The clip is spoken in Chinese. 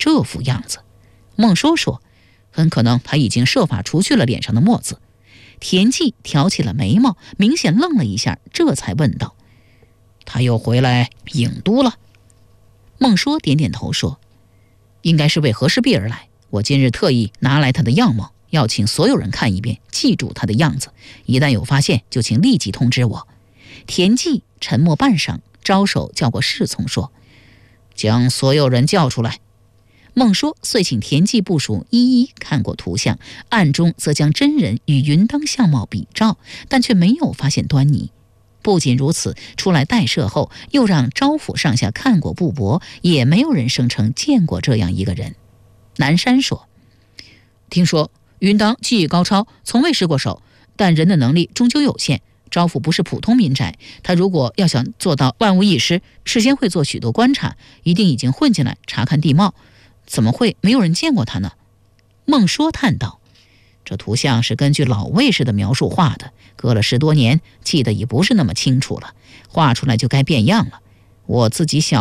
这副样子。孟说说，很可能他已经设法除去了脸上的墨子。田忌挑起了眉毛，明显愣了一下，这才问道：他又回来郢都了？孟说点点头说：应该是为和氏璧而来，我今日特意拿来他的样貌，要请所有人看一遍，记住他的样子，一旦有发现就请立即通知我。田忌沉默半晌，招手叫过侍从说：将所有人叫出来。孟说遂请田忌部属一一看过图像，暗中则将真人与云当相貌比照，但却没有发现端倪。不仅如此，出来代设后，又让招府上下看过布帛，也没有人声称见过这样一个人。南山说：听说云当技艺高超，从未失过手，但人的能力终究有限。招府不是普通民宅，他如果要想做到万无一失，事先会做许多观察，一定已经混进来查看地貌，怎么会没有人见过他呢？孟说叹道：这图像是根据老卫士的描述画的，隔了10多年，记得已不是那么清楚了，画出来就该变样了。我自己小